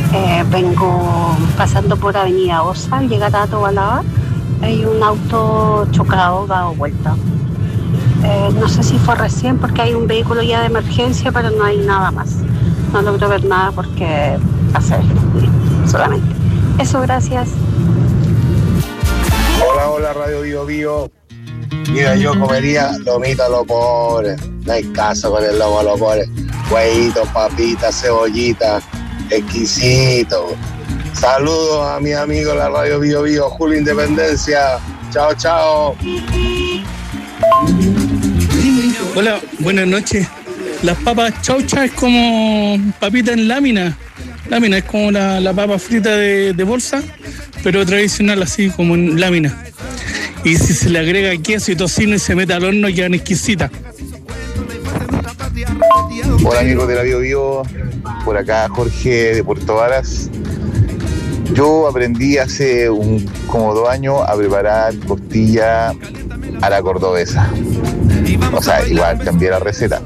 Vengo pasando por Avenida Osa, al llegar a Tobalaba, hay un auto chocado, dado vuelta. No sé si fue recién porque hay un vehículo ya de emergencia, pero no hay nada más. No logro ver nada porque pasé solamente. Eso, gracias. Hola, Radio Bio Bio. Mira, yo comería lomito a los pobres. No hay caso con el lomo a los pobres. Huevitos, papitas, cebollitas, exquisito. Saludos a mi amigo de la Radio Bio Bio, Julio Independencia. Chao, chao. Hola, buenas noches. Las papas chauchas es como papita en lámina. Lámina es como la papa frita de bolsa, pero tradicional así como en lámina. Y si se le agrega queso y tocino y se mete al horno, quedan exquisitas. Hola amigos de la Bio Bio, por acá Jorge de Puerto Varas. Yo aprendí hace como 2 años a preparar costilla a la cordobesa. O sea, igual cambié la receta,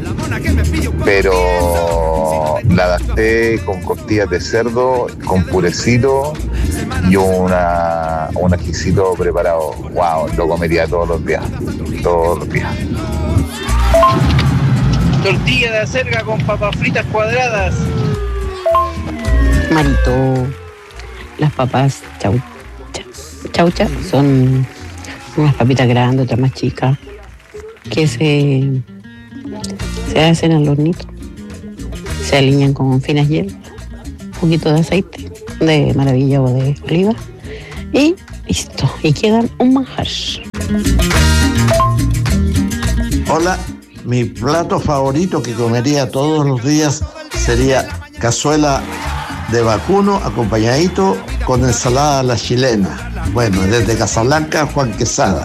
pero la adapté con costillas de cerdo, con purecito y un ajicito preparado. Wow, lo comería todos los días. Tortilla de acelga con papas fritas cuadradas. Marito, las papas chauchas son unas papitas grandes, otras más chicas, que se hacen al hornito. Se alinean con finas hierbas, un poquito de aceite de maravilla o de oliva y listo, y quedan un manjar. Hola, mi plato favorito que comería todos los días sería cazuela de vacuno acompañadito con ensalada a la chilena. Bueno, desde Casablanca, Juan Quesada.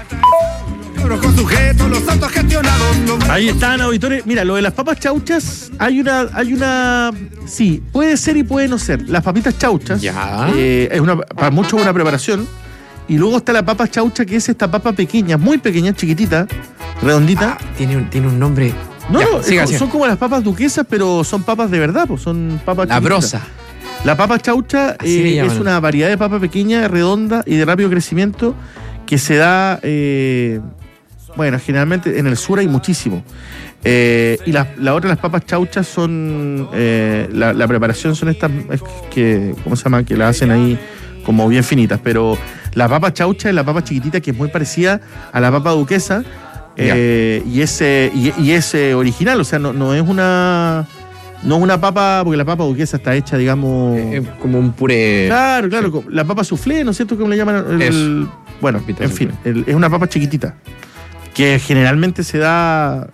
Ahí están, auditores. Mira, lo de las papas chauchas, hay una. Sí, puede ser y puede no ser. Las papitas chauchas es para mucho buena preparación. Y luego está la papa chaucha, que es esta papa pequeña, muy pequeña, chiquitita, redondita. Tiene un nombre. No, son como las papas duquesas, pero son papas de verdad, pues son papas la chiquititas. brosa. La papa chaucha es una variedad de papa pequeña, redonda y de rápido crecimiento que se da, generalmente en el sur hay muchísimo. Y la otra, las papas chauchas son, la preparación son estas, ¿cómo se llama? Que la hacen ahí como bien finitas, pero la papa chaucha es la papa chiquitita que es muy parecida a la papa duquesa. Y es original, o sea, no es una papa, porque la papa duquesa está hecha, digamos, como un puré. Claro, la papa soufflé, ¿no es cierto? ¿Cómo le llaman? Bueno, en fin, es una papa chiquitita que generalmente se da.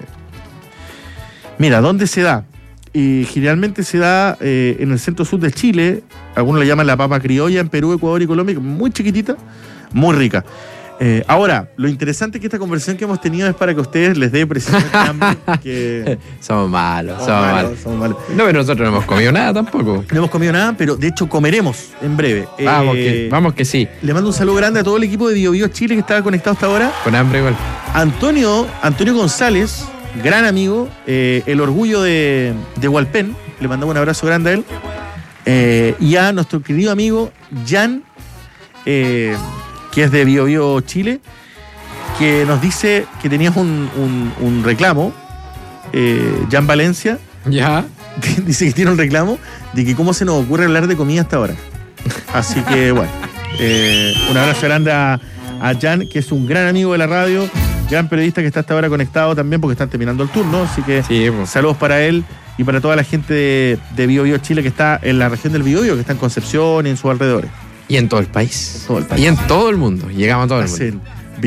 Mira, ¿dónde se da? Y generalmente se da en el centro sur de Chile. Algunos le llaman la papa criolla en Perú, Ecuador y Colombia, muy chiquitita, muy rica. Ahora, lo interesante es que esta conversación que hemos tenido es para que ustedes les dé precisamente hambre. Somos malos. No, pero nosotros no hemos comido nada tampoco. No hemos comido nada, pero de hecho comeremos en breve. Vamos que sí. Le mando un saludo grande a todo el equipo de Bio Bio Chile que estaba conectado hasta ahora. Con hambre igual. Antonio González, gran amigo, el orgullo de Hualpén. Le mandamos un abrazo grande a él. Y a nuestro querido amigo Jan, que es de Bio Bio Chile, que nos dice que tenías un reclamo, Jan Valencia. Ya. Dice que tiene un reclamo de que cómo se nos ocurre hablar de comida hasta ahora. Así que bueno, un abrazo grande a Jan, que es un gran amigo de la radio, gran periodista que está hasta ahora conectado también porque están terminando el turno, así que saludos para él y para toda la gente de Bio Bio Chile que está en la región del Biobío, que está en Concepción y en sus alrededores. Y en todo el país. Y en todo el mundo. Llegamos a todo el mundo.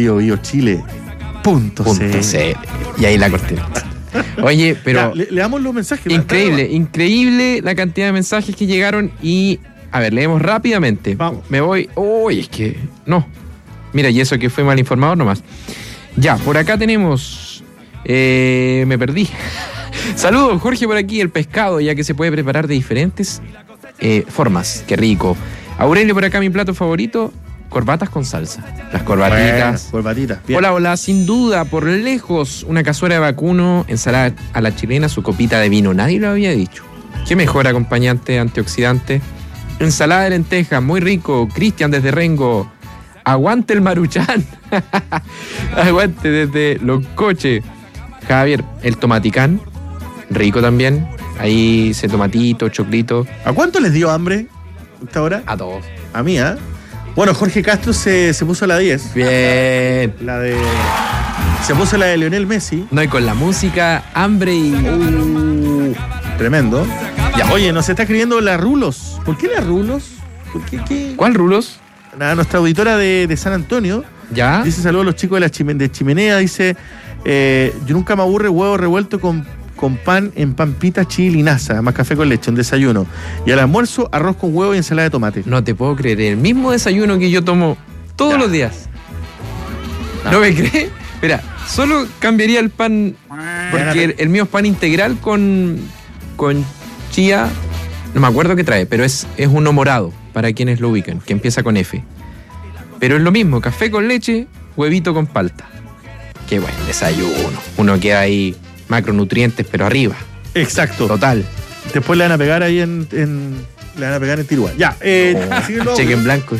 biobiochile.cl. Y ahí la cortina. Oye, pero... le damos los mensajes. Increíble la cantidad de mensajes que llegaron y... A ver, leemos rápidamente. Vamos. Me voy... Uy, es que... No. Mira, y eso que fue mal informado nomás. Ya, por acá tenemos... me perdí. Saludos, Jorge, por aquí. El pescado, ya que se puede preparar de diferentes formas. Qué rico. Aurelio, por acá, mi plato favorito, corbatas con salsa. Las corbatitas. Corbatitas. Hola, sin duda, por lejos, una cazuela de vacuno, ensalada a la chilena, su copita de vino. Nadie lo había dicho. Qué mejor acompañante antioxidante. Ensalada de lentejas, muy rico. Cristian desde Rengo. Aguante el Maruchan. Aguante desde Loncoche. Javier, el tomaticán. Rico también. Ahí ese tomatito, choclito. ¿A cuánto les dio hambre esta hora? A todos. A mí, ¿eh? Bueno, Jorge Castro se puso la 10. Bien. Se puso la de Lionel Messi. No, y con la música, hambre y... Tremendo. Ya. Oye, nos está escribiendo la Rulos. ¿Por qué la Rulos? ¿Por qué? ¿Cuál Rulos? Nuestra auditora de San Antonio. ¿Ya? Dice saludos a los chicos de Chimenea. Dice, yo nunca me aburre huevo revuelto con pan en pampita, chile y linaza, más café con leche, un desayuno. Y al almuerzo, arroz con huevo y ensalada de tomate. No te puedo creer, el mismo desayuno que yo tomo todos los días. ¿No me crees? Mira, solo cambiaría el pan, porque el mío es pan integral con chía, no me acuerdo qué trae, pero es uno morado, para quienes lo ubican, que empieza con F. Pero es lo mismo, café con leche, huevito con palta. Qué buen desayuno. Uno queda ahí... macronutrientes, pero arriba. Exacto. Total. Después le van a pegar ahí le van a pegar en Tiruá. Ya, cheque en blanco.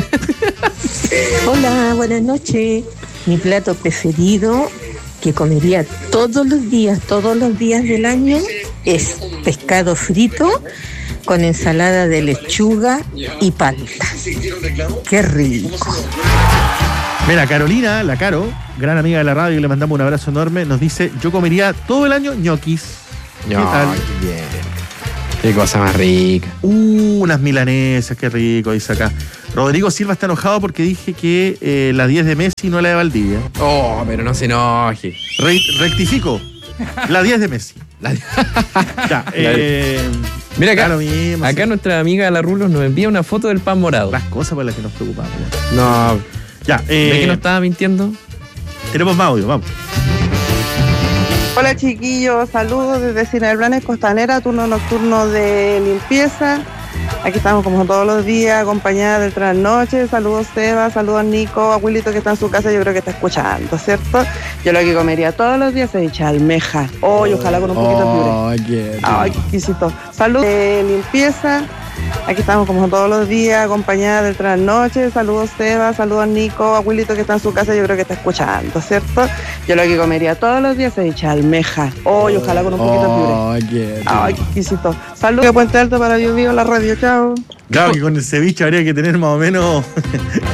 Hola, buenas noches. Mi plato preferido, que comería todos los días del año, es pescado frito con ensalada de lechuga y palta. Qué rico. Mira, Carolina, la Caro, gran amiga de la radio, y le mandamos un abrazo enorme, nos dice, yo comería todo el año ñoquis. ¿Qué tal? Bien. Qué cosa más rica. Unas milanesas, qué rico, dice acá. Rodrigo Silva está enojado porque dije que la 10 de Messi no la de Valdivia. Oh, pero no se enoje. Rectifico. La 10 de Messi. Ya, mira acá, mismo, acá sí. Nuestra amiga la Rulos nos envía una foto del pan morado. Las cosas por las que nos preocupamos. No. Ya, ¿Ves que no estaba mintiendo? Tenemos más audio, vamos. Hola chiquillos, saludos desde Cineplanes Costanera, turno nocturno de limpieza. Aquí estamos como todos los días, acompañada del trasnoche. Saludos Seba, saludos Nico, abuelito que está en su casa, yo creo que está escuchando, ¿cierto? Yo lo que comería todos los días es echar almeja. Ojalá con un poquito de puré. Ay, qué exquisito. Saludos de limpieza. Aquí estamos como todos los días, acompañada del trasnoche. Saludos Seba, saludos Nico, abuelito que está en su casa, yo creo que está escuchando, ¿cierto? Yo lo que comería todos los días es echar almeja. Ojalá con un poquito de puré. Ay, qué exquisito. Saludos de Puente Alto para Dios Vivo, la radio, chao. Claro que con el ceviche habría que tener más o menos